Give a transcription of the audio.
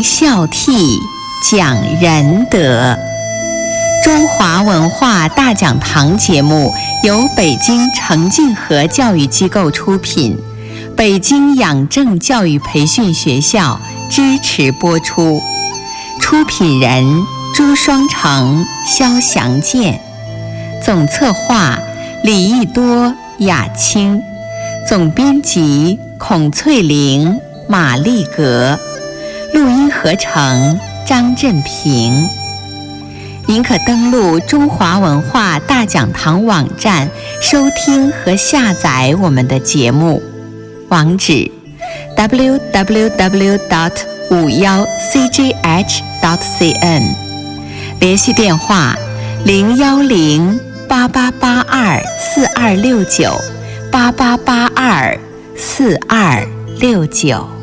孝悌，讲仁德。中华文化大讲堂节目由北京澄净河教育机构出品，北京养正教育培训学校支持播出。出品人朱双成、肖祥健，总策划李义多、雅青，总编辑孔翠玲、马丽格，录音合成张振平。您可登录中华文化大讲堂网站收听和下载我们的节目，网址 www.51cgh.cn， 联系电话010-8882-4269 8882-4269。